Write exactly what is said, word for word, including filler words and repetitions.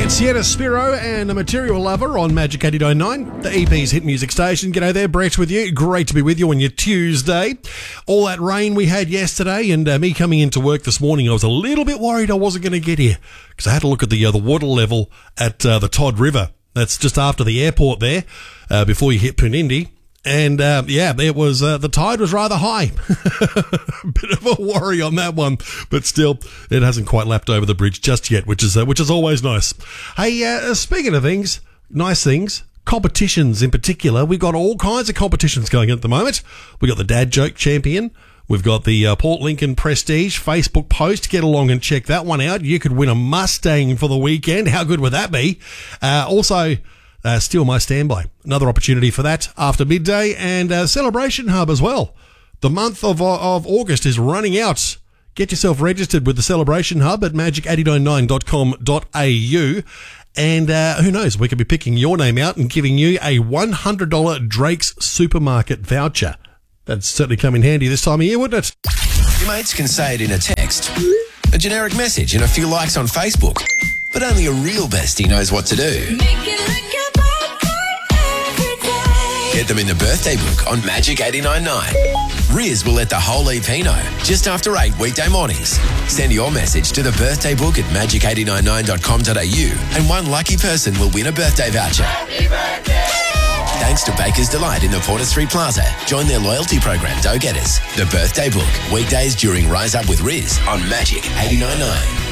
It's Yetta Spiro and a Material Lover on Magic eighty-nine point nine, the E P's hit music station. G'day there, Brett with you. Great to be with you on your Tuesday. All that rain we had yesterday, and uh, me coming into work this morning, I was a little bit worried I wasn't going to get here because I had to look at the uh, the water level at uh, the Todd River. That's just after the airport there, uh, before you hit Punindi. And, uh, yeah, it was, uh, the tide was rather high. Bit of a worry on that one, but still, it hasn't quite lapped over the bridge just yet, which is, uh, which is always nice. Hey, uh, speaking of things, nice things, competitions in particular, we've got all kinds of competitions going at the moment. We've got the Dad Joke Champion. We've got the uh, Port Lincoln Prestige Facebook post. Get along and check that one out. You could win a Mustang for the weekend. How good would that be? Uh, also, Uh, Steal My Standby. Another opportunity for that after midday, and uh, Celebration Hub as well. The month of, uh, of August is running out. Get yourself registered with the Celebration Hub at magic eight nine nine dot com dot a u. And uh, who knows, we could be picking your name out and giving you a one hundred dollars Drake's Supermarket voucher. That'd certainly come in handy this time of year, wouldn't it? Your mates can say it in a text, a generic message, and a few likes on Facebook. But only a real bestie knows what to do. Make it like your birthday every day. Get them in the birthday book on Magic eighty-nine point nine. Riz will let the whole E P know just after eight weekday mornings. Send your message to the birthday book at magic eight nine nine dot com dot a u and one lucky person will win a birthday voucher. Happy birthday. Thanks to Baker's Delight in the Porter Street Plaza. Join their loyalty program, Go Getters. The birthday book, weekdays during Rise Up with Riz on Magic eighty-nine point nine.